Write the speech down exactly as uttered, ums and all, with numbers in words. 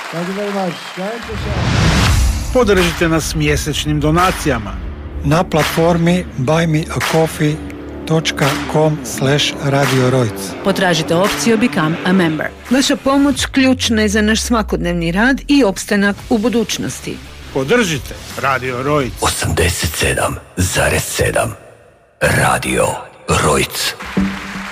Thank you very much. Podržite nas mjesečnim donacijama na platformi buymeacoffee dot com slash radio rojc. Potražite opciju Become a Member. Vaša pomoć ključna je za naš svakodnevni rad i opstanak u budućnosti. Podržite Radio Rojc. osamdeset sedam zarez sedam Radio Rojc.